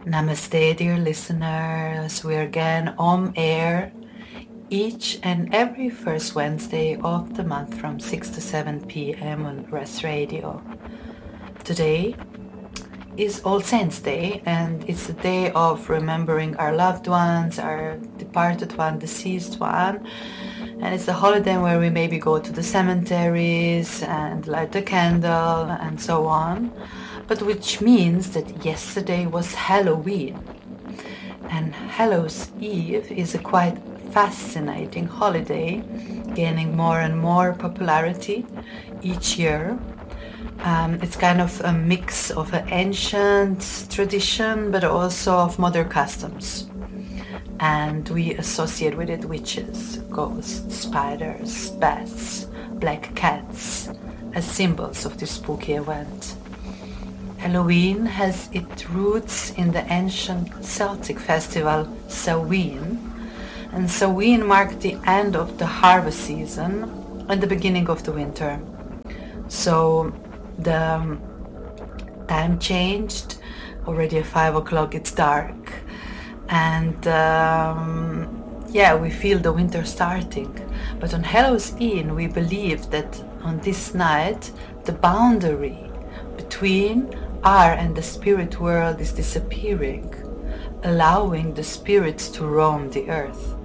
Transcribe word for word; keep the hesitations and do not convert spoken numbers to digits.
Namaste, dear listeners. We're again on air each and every first Wednesday of the month from six to seven p.m. on Rest Radio. Today is All Saints' Day, and it's a day of remembering our loved ones, our departed one, deceased one. And it's a holiday where we maybe go to the cemeteries and light a candle and so on. But which means that yesterday was Halloween. And Hallows Eve is a quite fascinating holiday, gaining more and more popularity each year. Um, it's kind of a mix of an ancient tradition, but also of modern customs. And we associate with it witches, ghosts, spiders, bats, black cats as symbols of this spooky event. Halloween has its roots in the ancient Celtic festival Samhain, and Samhain marked the end of the harvest season and the beginning of the winter. So the um, time changed, already at five o'clock it's dark, and um, yeah, we feel the winter starting. But on Hallows Eve we believe that on this night the boundary between our and the spirit world is disappearing, allowing the spirits to roam the earth.